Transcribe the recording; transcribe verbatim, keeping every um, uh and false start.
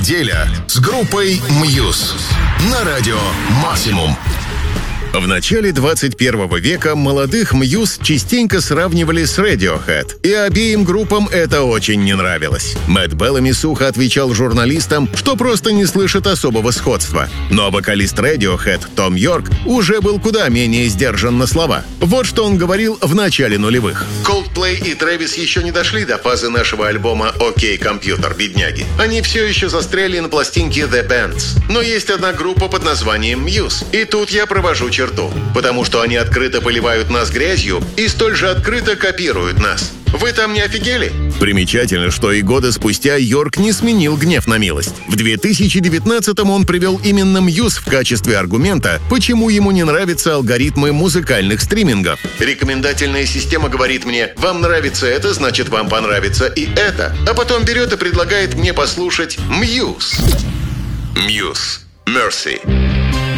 Неделя с группой Muse на радио Максимум. В начале двадцать первого века молодых Muse частенько сравнивали с Radiohead, и обеим группам это очень не нравилось. Мэтт Беллами сухо отвечал журналистам, что просто не слышит особого сходства. Но вокалист Radiohead Том Йорк уже был куда менее сдержан на слова. Вот что он говорил в начале нулевых. Coldplay и Трэвис еще не дошли до фазы нашего альбома «Окей, компьютер, бедняги». Они все еще застряли на пластинке The Bands. Но есть одна группа под названием Muse. И тут я провожу черту. Потому что они открыто поливают нас грязью и столь же открыто копируют нас. Вы там не офигели? Примечательно, что и годы спустя Йорк не сменил гнев на милость. В две тысячи девятнадцатом он привел именно Muse в качестве аргумента, почему ему не нравятся алгоритмы музыкальных стримингов. Рекомендательная система говорит мне: вам нравится это, значит вам понравится и это. А потом берет и предлагает мне послушать Muse. Muse. Mercy.